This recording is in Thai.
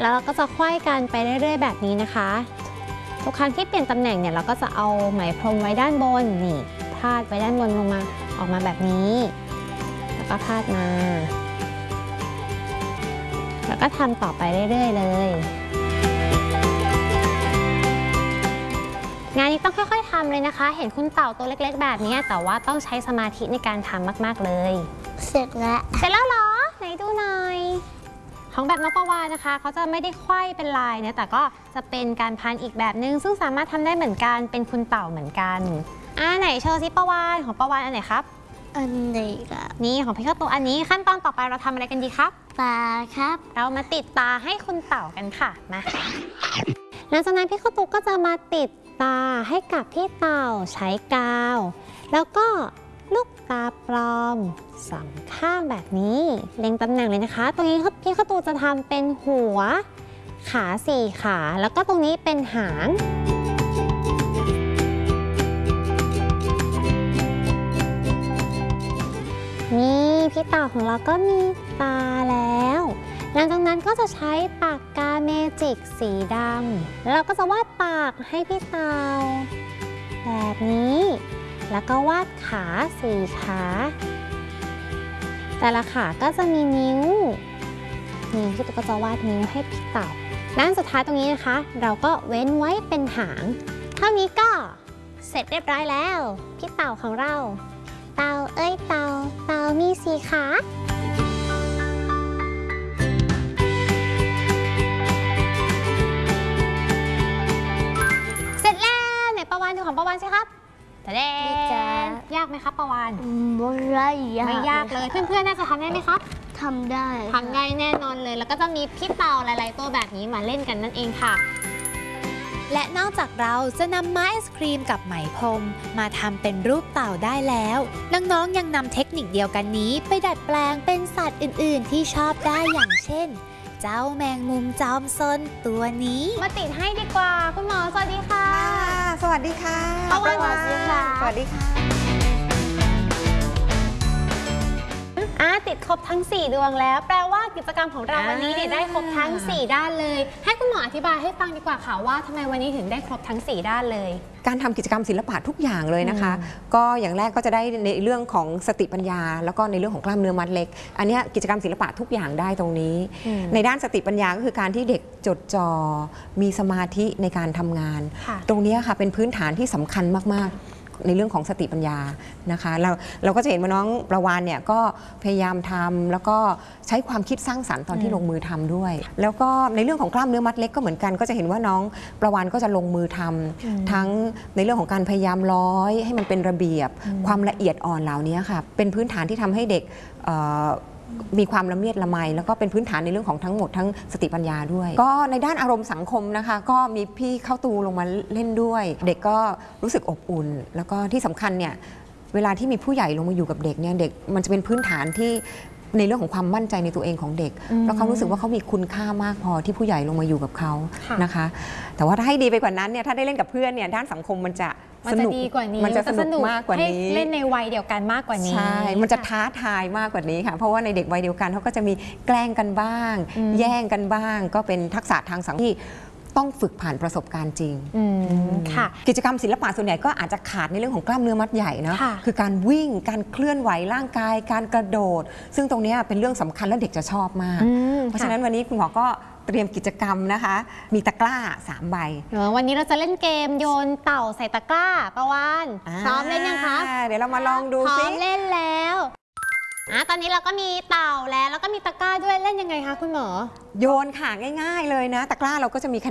แล้วเราก็จะไขว้กันไปเรื่อยๆแบบนี้นะคะทุกครั้งที่เปลี่ยนตำแหน่งเนี่ยเราก็จะเอาไหมพรมไว้ด้านบนนี่พาดไว้ด้านบนลงมาออกมาแบบนี้แล้วก็พาดมาแล้วก็ทำต่อไปเรื่อยๆเลยงานนี้ต้องค่อยๆทำเลยนะคะเห็นคุณเต่าตัวเล็กๆแบบนี้แต่ว่าต้องใช้สมาธิในการทำมากๆเลยเสร็จแล้วเหรอไหนดูหน่อยของแบบน้องปวานะคะเขาจะไม่ได้ไขว้เป็นลายนะแต่ก็จะเป็นการพันอีกแบบนึงซึ่งสามารถทำได้เหมือนกันเป็นคุณเต่าเหมือนกันไหนโชว์ซิปวานของปวานอันไหนครับอันนี้ครับนี่ของพี่ข้าวตัวอันนี้ขั้นตอนต่อไปเราทำอะไรกันดีครับตาครับเรามาติดตาให้คุณเต่ากันค่ะมาหลังจากนั้นพี่ข้าวตัวก็จะมาติดตาให้กับพี่เต่าใช้กาวแล้วก็ลูกตาปลอมสองข้างแบบนี้เล็งตำแหน่งเลยนะคะตรงนี้พี่ข้าวตูจะทำเป็นหัวขา4ขาแล้วก็ตรงนี้เป็นหางนี่พี่เต่าของเราก็มีตาแล้วหลังจากนั้นก็จะใช้ปากกาเมจิกสีดำแล้วเราก็จะวาดปากให้พี่เต่าแบบนี้แล้วก็วาดขา4ขาแต่ละขาก็จะมีนิ้วนี่พี่ตุ๊กก็จะวาดนิ้วให้พี่เต่าด้านสุดท้ายตรงนี้นะคะเราก็เว้นไว้เป็นหางเท่านี้ก็เสร็จเรียบร้อยแล้วพี่เต่าของเราเต่าเอ้ยเต่ามี4ขาเสร็จแล้วไหนประวานดูของประวานสิครับแต่ยากไหมครับประวานไม่ยากเลยเพื่อนๆน่าจะทำได้ไหมครับทำได้แน่นอนเลยแล้วก็จะมีพี่เต่าหลายๆตัวแบบนี้มาเล่นกันนั่นเองค่ะและนอกจากเราจะนำไม้ไอศครีมกับไหมพรมมาทำเป็นรูปเต่าได้แล้วน้องๆยังนำเทคนิคเดียวกันนี้ไปดัดแปลงเป็นสัตว์อื่นๆที่ชอบได้อย่างเช่นเจ้าแมงมุมจอมซนตัวนี้มาติดให้ดีกว่าคุณหมอสวัสดีค่ะสวัสดีค่ะสวัสดีค่ะสวัสดีค่ะติดครบทั้ง4ดวงแล้วแปลว่ากิจกรรมของเราวันนี้เนี่ยได้ครบทั้ง4ด้านเลยให้คุณหมออธิบายให้ฟังดีกว่าค่ะว่าทำไมวันนี้ถึงได้ครบทั้ง4ด้านเลยการทำกิจกรรมศิลปะทุกอย่างเลยนะคะก็อย่างแรกก็จะได้ในเรื่องของสติปัญญาแล้วก็ในเรื่องของกล้ามเนื้อมัดเล็กอันนี้กิจกรรมศิลปะทุกอย่างได้ตรงนี้ในด้านสติปัญญาก็คือการที่เด็กจดจ่อมีสมาธิในการทำงานตรงนี้ค่ะเป็นพื้นฐานที่สำคัญมากๆในเรื่องของสติปัญญานะคะเราก็จะเห็นว่าน้องประวานเนี่ยก็พยายามทำแล้วก็ใช้ความคิดสร้างสรรค์ตอนที่ลงมือทำด้วยแล้วก็ในเรื่องของกล้ามเนื้อมัดเล็กก็เหมือนกันก็จะเห็นว่าน้องประวานก็จะลงมือทำทั้งในเรื่องของการพยายามร้อยให้มันเป็นระเบียบความละเอียดอ่อนเหล่านี้ค่ะเป็นพื้นฐานที่ทำให้เด็กมีความละเมียดละไมแล้วก็เป็นพื้นฐานในเรื่องของทั้งหมดทั้งสติปัญญาด้วยก็ในด้านอารมณ์สังคมนะคะก็มีพี่เข้าตูลงมาเล่นด้วยเด็กก็รู้สึกอบอุ่นแล้วก็ที่สำคัญเนี่ยเวลาที่มีผู้ใหญ่ลงมาอยู่กับเด็กเนี่ยเด็กมันจะเป็นพื้นฐานที่ในเรื่องของความมั่นใจในตัวเองของเด็กเพราะเขารู้สึกว่าเขามีคุณค่ามากพอที่ผู้ใหญ่ลงมาอยู่กับเขานะคะแต่ว่าถ้าให้ดีไปกว่านั้นเนี่ยถ้าได้เล่นกับเพื่อนเนี่ยด้านสังคมมันจะดีกว่านี้มันจะสนุกมากกว่านี้เล่นในวัยเดียวกันมากกว่านี้ใช่มันจะท้าทายมากกว่านี้ค่ะเพราะว่าในเด็กวัยเดียวกันเขาก็จะมีแกล้งกันบ้างแย่งกันบ้างก็เป็นทักษะทางสังคมที่ต้องฝึกผ่านประสบการณ์จริงค่ะกิจกรรมศิลปะส่วนใหญ่ก็อาจจะขาดในเรื่องของกล้ามเนื้อมัดใหญ่นะคือการวิ่งการเคลื่อนไหวร่างกายการกระโดดซึ่งตรงนี้เป็นเรื่องสำคัญและเด็กจะชอบมากเพราะฉะนั้นวันนี้คุณหมอก็เตรียมกิจกรรมนะคะมีตะกร้า3 ใบวันนี้เราจะเล่นเกมโยนเต่าใส่ตะกร้าประวานซ้อมเล่นยังคะเดี๋ยวเรามาลองดูสิซ้อมเล่นแล้วตอนนี้เราก็มีเต่าแล้วก็มีตะกร้าด้วยเล่นยังไงคะคุณหมอโยนค่ะง่ายๆเลยนะตะกร้าเราก็จะมี